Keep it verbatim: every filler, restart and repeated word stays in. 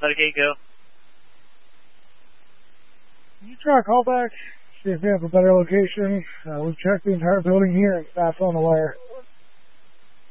Let a gate go. Can you try a call back? See if you have a better location. Uh, we've checked the entire building here and staff's on the wire.